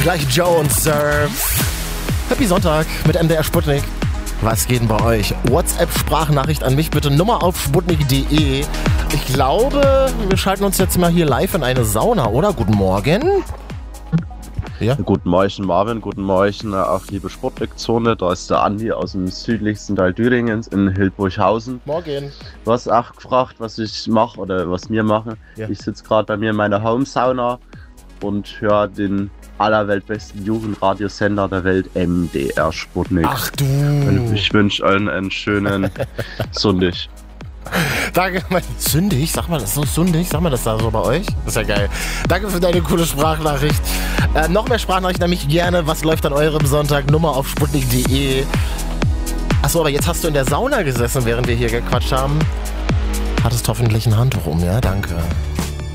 Gleich Joe und Surf. Happy Sonntag mit MDR Sputnik. Was geht denn bei euch? WhatsApp-Sprachnachricht an mich bitte. Nummer auf sputnik.de. Ich glaube, wir schalten uns jetzt mal hier live in eine Sauna, oder? Guten Morgen. Ja. Guten Morgen Marvin, guten Morgen auch liebe Sputnik-Zone. Da ist der Andi aus dem südlichsten Teil Thüringens in Hildburghausen. Morgen. Du hast auch gefragt, was ich mache oder was wir machen. Ja. Ich sitze gerade bei mir in meiner Home-Sauna und höre den allerweltbesten Jugendradiosender der Welt, MDR Sputnik. Ach du. Und ich wünsche allen einen schönen Sonntag. Danke, sündig, sag mal das so sündig, sag mal das da so bei euch? Das ist ja geil. Danke für deine coole Sprachnachricht. Noch mehr Sprachnachrichten an mich gerne. Was läuft an eurem Sonntag? Nummer auf sputnik.de. Achso, aber jetzt hast du in der Sauna gesessen, während wir hier gequatscht haben. Hattest hoffentlich ein Handtuch um, ja? Danke.